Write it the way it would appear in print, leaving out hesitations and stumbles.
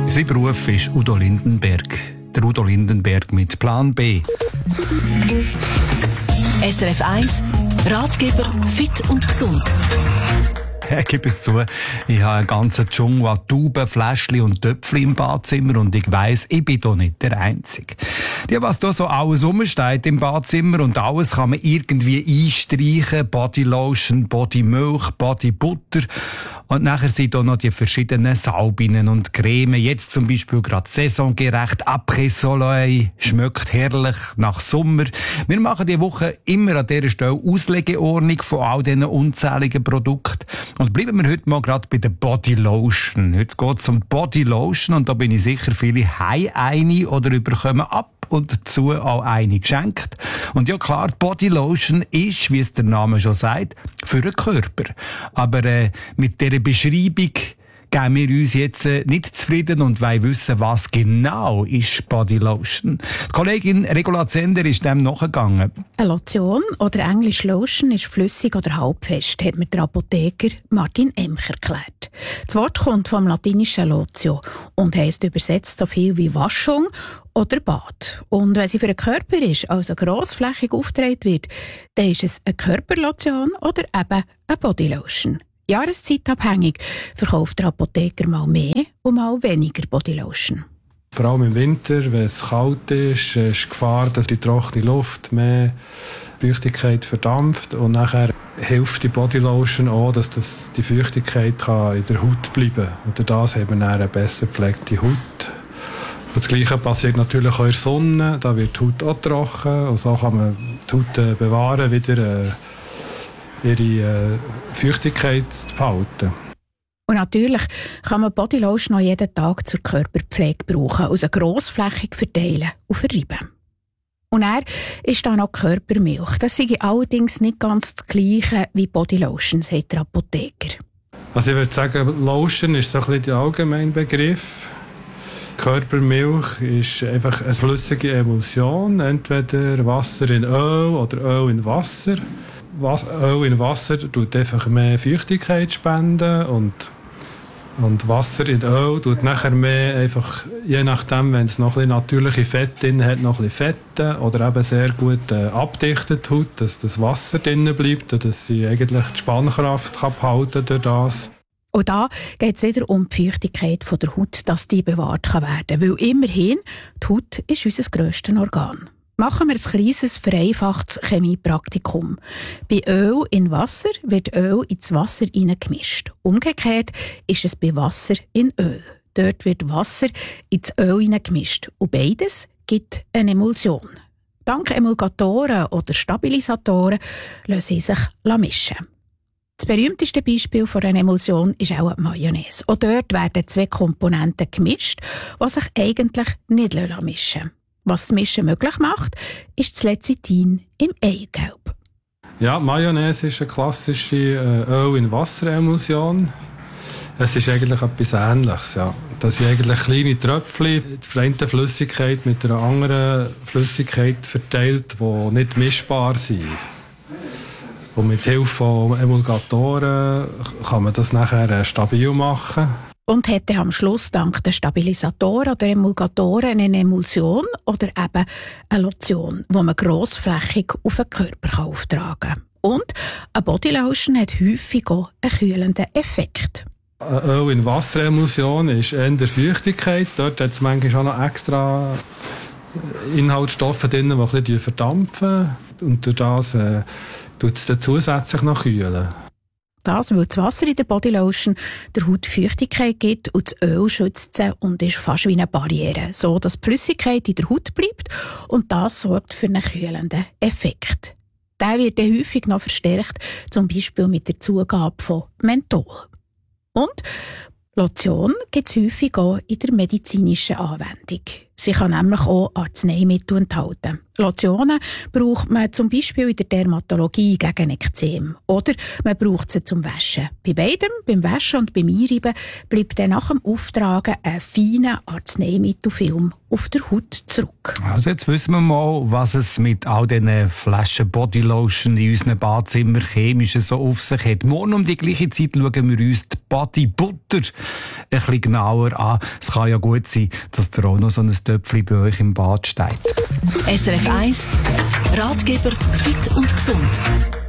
Sein Beruf ist Udo Lindenberg. Der Udo Lindenberg mit Plan B. SRF 1, Ratgeber fit und gesund. Ich gebe es zu, ich habe einen ganzen Dschungel an Tauben, Fläschchen und Töpfchen im Badzimmer und ich weiss, ich bin da nicht der Einzige. Ja, was da so alles rumsteht im Badzimmer und alles kann man irgendwie einstreichen. Bodylotion, Bodymilch, Bodybutter. Und nachher sind da noch die verschiedenen Salben und Creme. Jetzt zum Beispiel gerade saisongerecht. Après Soleil schmeckt herrlich nach Sommer. Wir machen diese Woche immer an dieser Stelle Auslegeordnung von all diesen unzähligen Produkten. Und bleiben wir heute mal gerade bei der Bodylotion. Heute geht es um Bodylotion und da bin ich sicher, viele haben eine oder überkommen ab und dazu auch eine geschenkt. Und ja klar, die Bodylotion ist, wie es der Name schon sagt, für den Körper. Aber mit dieser Beschreibung geben wir uns jetzt nicht zufrieden und wollen wissen, was genau ist Bodylotion. Die Kollegin Regula Zender ist dem nachgegangen. Eine Lotion oder englisch Lotion ist flüssig oder halbfest, hat mir der Apotheker Martin Emch erklärt. Das Wort kommt vom latinischen Lotio und heisst übersetzt so viel wie Waschung oder Bad. Und wenn sie für den Körper ist, also grossflächig aufgetragen wird, dann ist es eine Körperlotion oder eben eine Bodylotion. Jahreszeitabhängig verkauft der Apotheker mal mehr und mal weniger Bodylotion. Vor allem im Winter, wenn es kalt ist, ist die Gefahr, dass die trockene Luft mehr Feuchtigkeit verdampft und nachher hilft die Bodylotion auch, dass die Feuchtigkeit in der Haut bleiben kann. Und durch das haben wir dann eine besser gepflegte Haut. Und das Gleiche passiert natürlich auch in der Sonne, da wird die Haut auch trocken und so kann man die Haut bewahren, wieder ihre Feuchtigkeit behalten. Und natürlich kann man Bodylotion auch jeden Tag zur Körperpflege brauchen, also grossflächig verteilen und verreiben. Und dann ist da noch Körpermilch. Das sei allerdings nicht ganz das Gleiche wie Bodylotion, sagt der Apotheker. Also ich würde sagen, Lotion ist so ein bisschen der allgemeine Begriff. Körpermilch ist einfach eine flüssige Emulsion, entweder Wasser in Öl oder Öl in Wasser. Öl in Wasser tut einfach mehr Feuchtigkeit spenden und Wasser in Öl tut nachher mehr einfach, je nachdem, wenn es noch ein bisschen natürliche Fette drin hat, noch ein bisschen Fette oder eben sehr gut abdichtet Haut, dass das Wasser drin bleibt und dass sie eigentlich die Spannkraft kann behalten durch das. Und da geht es wieder um die Feuchtigkeit von der Haut, dass die bewahrt werden kann. Weil immerhin, die Haut ist unser grösstes Organ. Machen wir ein kleines, vereinfachtes Chemiepraktikum. Bei Öl in Wasser wird Öl ins Wasser hineingemischt. Umgekehrt ist es bei Wasser in Öl. Dort wird Wasser ins Öl hineingemischt. Und beides gibt eine Emulsion. Dank Emulgatoren oder Stabilisatoren lassen sie sich mischen. Das berühmteste Beispiel für eine Emulsion ist auch die Mayonnaise. Auch dort werden zwei Komponenten gemischt, die sich eigentlich nicht mischen lassen. Was das Mischen möglich macht, ist das Lecithin im Eigelb. Ja, Mayonnaise ist eine klassische Öl-in-Wasser-Emulsion. Es ist eigentlich etwas Ähnliches. Ja. Das sind eigentlich kleine Tröpfchen, die eine Flüssigkeit mit einer anderen Flüssigkeit verteilt, die nicht mischbar sind. Und mit Hilfe von Emulgatoren kann man das nachher stabil machen. Und hätte am Schluss dank der Stabilisatoren oder Emulgatoren eine Emulsion oder eben eine Lotion, die man grossflächig auf den Körper auftragen kann. Und eine Bodylotion hat häufig auch einen kühlenden Effekt. Eine Öl-in-Wasser-Emulsion ist eher Feuchtigkeit. Dort hat es manchmal auch noch extra Inhaltsstoffe drin, die ein bisschen verdampfen. Und durch das tut es dann zusätzlich noch kühlen. Das, weil das Wasser in der Bodylotion der Haut Feuchtigkeit gibt und das Öl schützt sie und ist fast wie eine Barriere, so dass die Flüssigkeit in der Haut bleibt und das sorgt für einen kühlenden Effekt. Der wird dann häufig noch verstärkt, zum Beispiel mit der Zugabe von Menthol. Und Lotion gibt es häufig auch in der medizinischen Anwendung. Sie kann nämlich auch Arzneimittel enthalten. Lotionen braucht man zum Beispiel in der Dermatologie gegen Ekzem. Oder man braucht sie zum Waschen. Bei beidem, beim Waschen und beim Einreiben, bleibt dann nach dem Auftragen ein feiner Arzneimittelfilm auf der Haut zurück. Also jetzt wissen wir mal, was es mit all diesen Flaschen Bodylotion in unseren Badezimmern chemisch so auf sich hat. Morgen um die gleiche Zeit schauen wir uns die Bodybutter ein bisschen genauer an. Es kann ja gut sein, dass da auch noch so ein Töpfchen bei euch im Bad steht. SRF 1 Ratgeber fit und gesund.